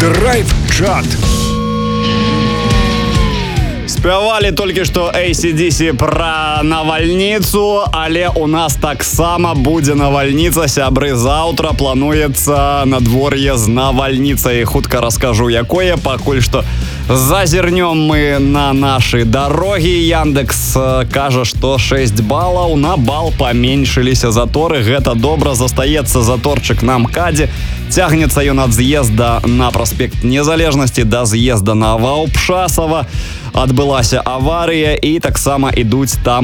Драйв-чат. Спявалі толькі што AC/DC пра навальніцу, але у нас таксама будзе навальніца, сябры. Заўтра плануецца надвор'е з навальніцай. Хутка раскажу, якое. Пакуль што зазірнём мы на нашы дарогі. Яндекс кажа, што 6 балаў, на бал паменшыліся заторы. Гэта добра, застаецца заторчык на МКАДе. Цягнецца ён ад з'езда на праспект Незалежнасці да з'езда на Ваўпшасава. Адбылася аварыя, і таксама ідуць там